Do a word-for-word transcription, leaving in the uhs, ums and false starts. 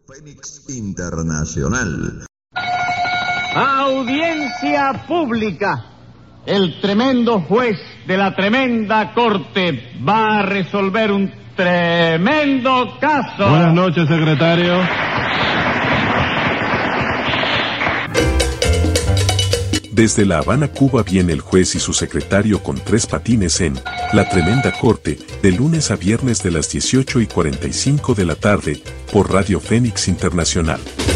Fénix Internacional. Audiencia pública. El tremendo juez de la tremenda corte va a resolver un tremendo caso. Buenas noches, secretario. Desde La Habana, Cuba, viene el juez y su secretario con tres patines en La Tremenda Corte, de lunes a viernes de las dieciocho y cuarenta y cinco de la tarde, por Radio Fénix Internacional.